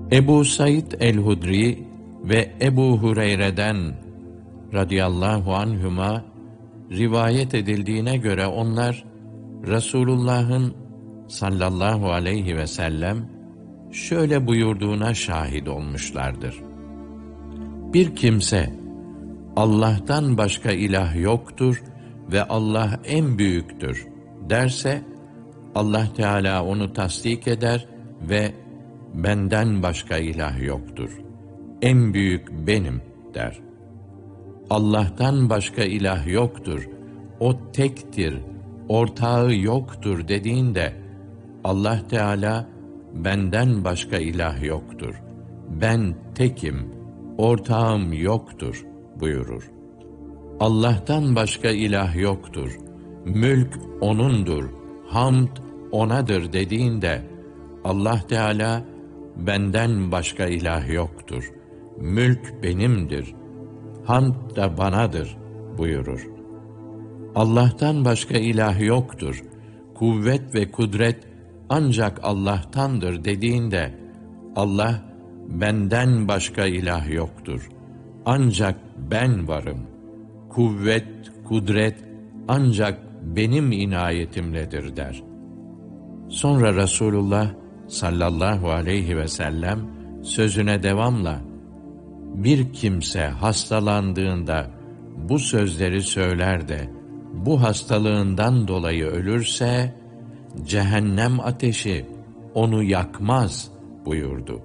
Ebu Said el-Hudri ve Ebu Hureyre'den radıyallahu anhuma rivayet edildiğine göre onlar Resulullah'ın sallallahu aleyhi ve sellem şöyle buyurduğuna şahit olmuşlardır. Bir kimse Allah'tan başka ilah yoktur ve Allah en büyüktür derse, Allah Teala onu tasdik eder ve benden başka ilah yoktur, en büyük benim der. Allah'tan başka ilah yoktur, o tektir, ortağı yoktur dediğinde, Allah Teala benden başka ilah yoktur, ben tekim, ortağım yoktur buyurur. Allah'tan başka ilah yoktur, mülk O'nundur, hamd O'nadır dediğinde, Allah Teala benden başka ilah yoktur, mülk benimdir, hamd da banadır buyurur. Allah'tan başka ilah yoktur, kuvvet ve kudret ancak Allah'tandır dediğinde, Allah benden başka ilah yoktur, ancak ben varım, kuvvet, kudret ancak benim inayetimledir der. Sonra Resulullah sallallahu aleyhi ve sellem sözüne devamla, bir kimse hastalandığında bu sözleri söyler de bu hastalığından dolayı ölürse, cehennem ateşi onu yakmaz buyurdu.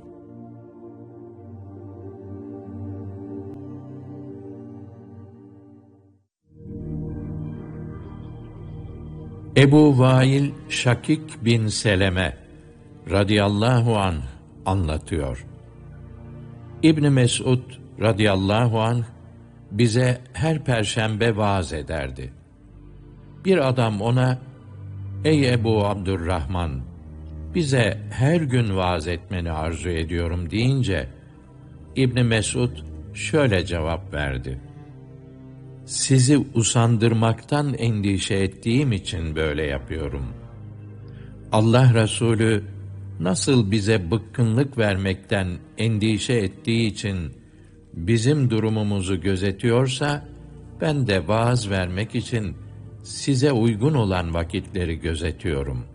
Ebu Vail Şakik bin Seleme radıyallahu anh anlatıyor. İbn Mes'ud radıyallahu anh bize her perşembe vaaz ederdi. Bir adam ona, ey Ebu Abdurrahman, bize her gün vaaz etmeni arzu ediyorum deyince, İbn Mes'ud şöyle cevap verdi. Sizi usandırmaktan endişe ettiğim için böyle yapıyorum. Allah Resulü nasıl bize bıkkınlık vermekten endişe ettiği için bizim durumumuzu gözetiyorsa, ben de vaaz vermek için size uygun olan vakitleri gözetiyorum.''